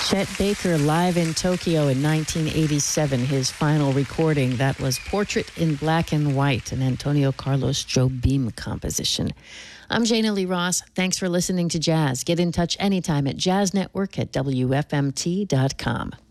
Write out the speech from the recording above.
Chet Baker live in Tokyo in 1987, his final recording. That was Portrait in Black and White, an Antonio Carlos Jobim composition. I'm Jana Lee Ross. Thanks for listening to Jazz. Get in touch anytime at jazznetwork@wfmt.com.